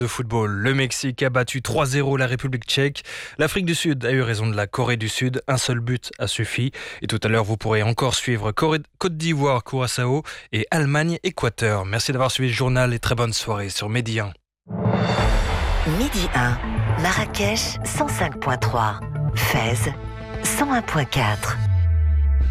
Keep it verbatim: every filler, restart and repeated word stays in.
De football, le Mexique a battu trois zéro la République tchèque. L'Afrique du Sud a eu raison de la Corée du Sud. Un seul but a suffi. Et tout à l'heure, vous pourrez encore suivre Corée- Côte d'Ivoire, Curaçao et Allemagne-Équateur. Merci d'avoir suivi le journal et très bonne soirée sur Midi un. Midi un, Marrakech cent cinq virgule trois, Fès cent un virgule quatre.